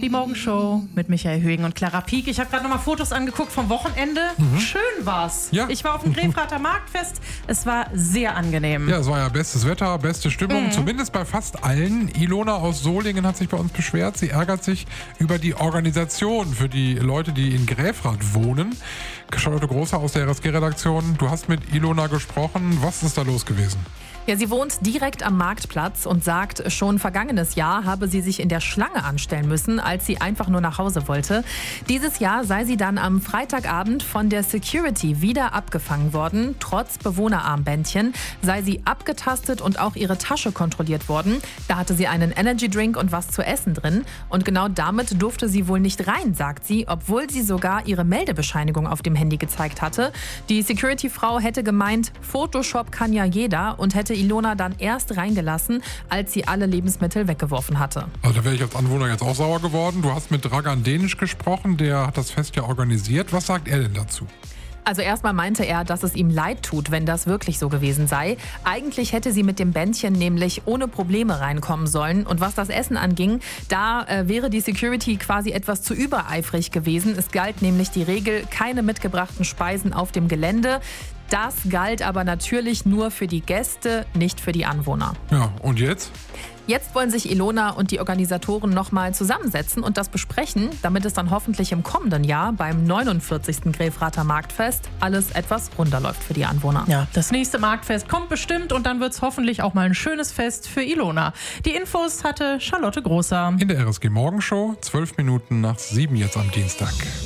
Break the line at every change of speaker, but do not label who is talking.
Die Morgenshow mit Michael Höhing und Clara Pieck. Ich habe gerade nochmal Fotos angeguckt vom Wochenende. Schön war's.
Ja.
Ich war auf dem Grefrather Marktfest. Es war sehr angenehm.
Ja, es war ja bestes Wetter, beste Stimmung, zumindest bei fast allen. Ilona aus Solingen hat sich bei uns beschwert. Sie ärgert sich über die Organisation für die Leute, die in Grefrath wohnen. Charlotte Großer aus der RSG-Redaktion, du hast mit Ilona gesprochen. Was ist da los gewesen?
Ja, sie wohnt direkt am Marktplatz und sagt, schon vergangenes Jahr habe sie sich in der Schlange anstellen müssen, als sie einfach nur nach Hause wollte. Dieses Jahr sei sie dann am Freitagabend von der Security wieder abgefangen worden. Trotz Bewohnerarmbändchen sei sie abgetastet und auch ihre Tasche kontrolliert worden. Da hatte sie einen Energydrink und was zu essen drin. Und genau damit durfte sie wohl nicht rein, sagt sie, obwohl sie sogar ihre Meldebescheinigung auf dem Handy gezeigt hatte. Die Security-Frau hätte gemeint, Photoshop kann ja jeder, und hätte Ilona dann erst reingelassen, als sie alle Lebensmittel weggeworfen hatte.
Also da wäre ich als Anwohner jetzt auch sauer geworden. Du hast mit Dragan Denisch gesprochen, der hat das Fest ja organisiert. Was sagt er denn dazu?
Also erstmal meinte er, dass es ihm leid tut, wenn das wirklich so gewesen sei. Eigentlich hätte sie mit dem Bändchen nämlich ohne Probleme reinkommen sollen. Und was das Essen anging, da wäre die Security quasi etwas zu übereifrig gewesen. Es galt nämlich die Regel, keine mitgebrachten Speisen auf dem Gelände. Das galt aber natürlich nur für die Gäste, nicht für die Anwohner.
Ja, und jetzt?
Jetzt wollen sich Ilona und die Organisatoren nochmal zusammensetzen und das besprechen, damit es dann hoffentlich im kommenden Jahr beim 49. Grefrather Marktfest alles etwas runder läuft für die Anwohner.
Ja, das nächste Marktfest kommt bestimmt und dann wird's hoffentlich auch mal ein schönes Fest für Ilona. Die Infos hatte Charlotte Großer.
In der RSG Morgenshow, 12 Minuten nach 7 jetzt am Dienstag.